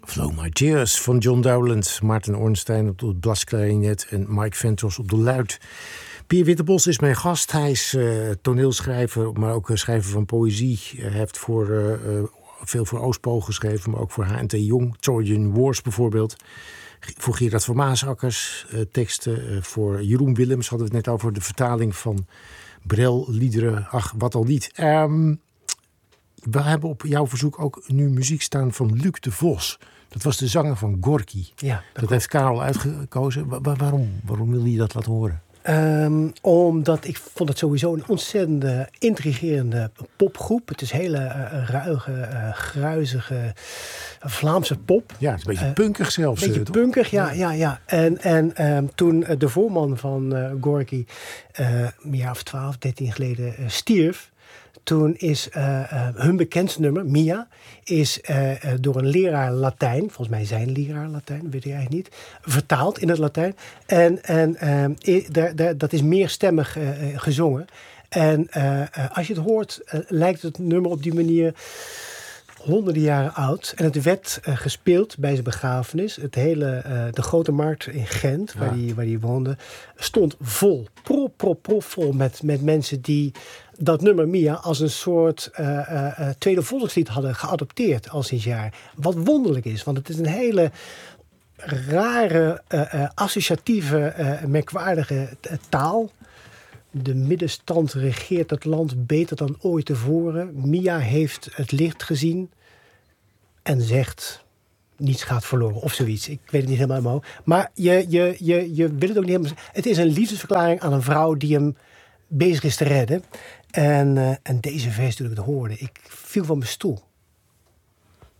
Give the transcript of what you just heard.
Flow My Tears van John Dowland, Maarten Ornstein op het blasklarinet en Mike Ventros op de luid. Pier Wittebos is mijn gast. Hij is toneelschrijver, maar ook schrijver van poëzie. Hij heeft veel voor Oostpool geschreven, maar ook voor H.N.T. Jong, Trojan Wars bijvoorbeeld. Voor Gerard van Maasakkers, teksten voor Jeroen Willems. Hadden we het net over de vertaling van Brel-liederen. Ach, wat al niet. We hebben op jouw verzoek ook nu muziek staan van Luc de Vos. Dat was de zanger van Gorky. Ja, dat heeft Karel uitgekozen. Waarom wil je dat laten horen? Omdat ik vond het sowieso een ontzettende intrigerende popgroep. Het is hele ruige, gruizige Vlaamse pop. Ja, het is een beetje punkig zelfs. Een beetje punkig, ja. En toen de voorman van Gorky een jaar of 12, 13 geleden stierf. Toen is hun bekendste nummer, Mia, is door een leraar Latijn, volgens mij zijn leraar Latijn, weet ik eigenlijk niet, vertaald in het Latijn. En dat is meerstemmig gezongen. En als je het hoort, lijkt het nummer op die manier honderden jaren oud. En het werd gespeeld bij zijn begrafenis. De Grote Markt in Gent, waar hij woonde, stond vol. Vol met mensen die dat nummer Mia als een soort tweede volkslied hadden geadopteerd al sinds jaar. Wat wonderlijk is, want het is een hele rare, associatieve, merkwaardige taal. De middenstand regeert het land beter dan ooit tevoren. Mia heeft het licht gezien en zegt: niets gaat verloren, of zoiets. Ik weet het niet helemaal uit mijn hoofd. Maar je wil het ook niet helemaal. Het is een liefdesverklaring aan een vrouw die hem bezig is te redden. En deze versie toen ik het hoorde, ik viel van mijn stoel.